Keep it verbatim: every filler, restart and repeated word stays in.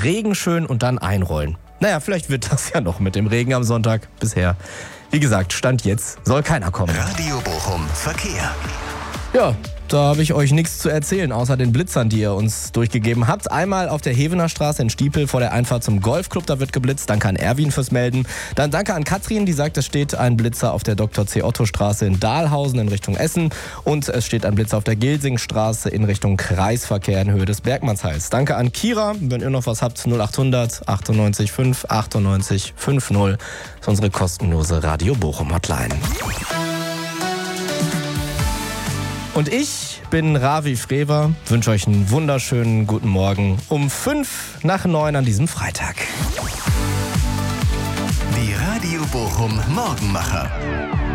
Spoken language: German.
Regen schön und dann einrollen. Naja, vielleicht wird das ja noch mit dem Regen am Sonntag. Bisher, wie gesagt, Stand jetzt, soll keiner kommen. Radio Bochum Verkehr. Ja, da habe ich euch nichts zu erzählen, außer den Blitzern, die ihr uns durchgegeben habt. Einmal auf der Hevener Straße in Stiepel vor der Einfahrt zum Golfclub, da wird geblitzt. Danke an Erwin fürs Melden. Dann danke an Katrin, die sagt, es steht ein Blitzer auf der Doktor C. Otto Straße in Dahlhausen in Richtung Essen. Und es steht ein Blitzer auf der Gilsingstraße in Richtung Kreisverkehr in Höhe des Bergmannsheils. Danke an Kira, wenn ihr noch was habt, null achthundert achtundneunzig fünf achtundneunzig fünfzig. Das ist unsere kostenlose Radio Bochum Hotline. Und ich bin Ravi Frewer, wünsche euch einen wunderschönen guten Morgen um fünf nach neun an diesem Freitag. Die Radio Bochum Morgenmacher.